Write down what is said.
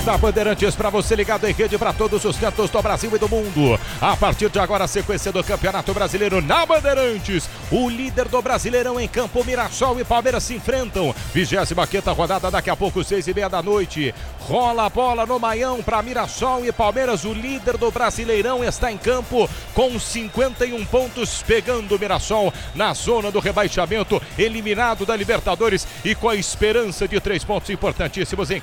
da Bandeirantes para você ligado em rede para todos os cantos do Brasil e do mundo. A partir de agora, a sequência do Campeonato Brasileiro na Bandeirantes. O líder do Brasileirão em campo, Mirassol e Palmeiras se enfrentam. 25ª rodada, daqui a pouco, 6h30 da noite. Rola a bola no Maião para Mirassol e Palmeiras. O líder do Brasileirão está em campo com 51 pontos, pegando o Mirassol na zona do rebaixamento, eliminado da Libertadores e com a esperança de 3 pontos importantíssimos em